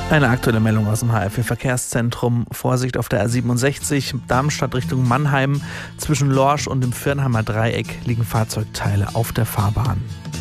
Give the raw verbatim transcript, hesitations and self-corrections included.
Eine aktuelle Meldung aus dem H R vier Verkehrszentrum. Vorsicht auf der A siebenundsechzig, Darmstadt Richtung Mannheim. Zwischen Lorsch und dem Viernheimer Dreieck liegen Fahrzeugteile auf der Fahrbahn.